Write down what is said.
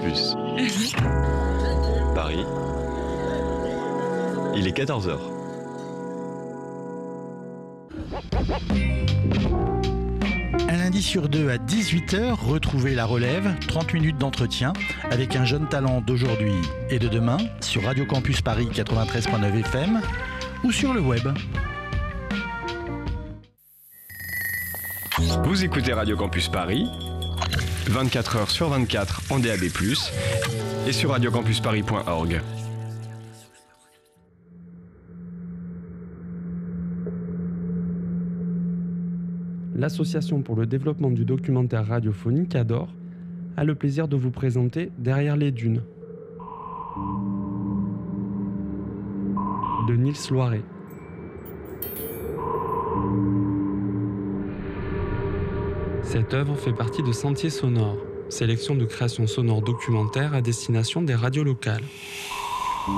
Campus. Paris. Il est 14h. Un lundi sur deux à 18h, retrouvez La Relève, 30 minutes d'entretien avec un jeune talent d'aujourd'hui et de demain sur Radio Campus Paris 93.9 FM ou sur le web. Vous écoutez Radio Campus Paris, 24h sur 24 en DAB+, et sur radiocampusparis.org. L'Association pour le développement du documentaire radiophonique ADOR a le plaisir de vous présenter Derrière les dunes de Nils Loiret. Cette œuvre fait partie de Sentiers sonores, sélection de créations sonores documentaires à destination des radios locales.